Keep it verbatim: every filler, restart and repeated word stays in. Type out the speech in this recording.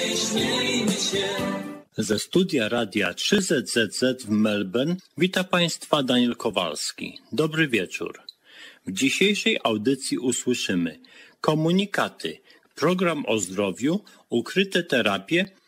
Śmiejmy się. Ze studia Radia trzy Z Z Z w Melbourne wita Państwa Daniel Kowalski. Dobry wieczór. W dzisiejszej audycji usłyszymy komunikaty, program o zdrowiu, ukryte terapie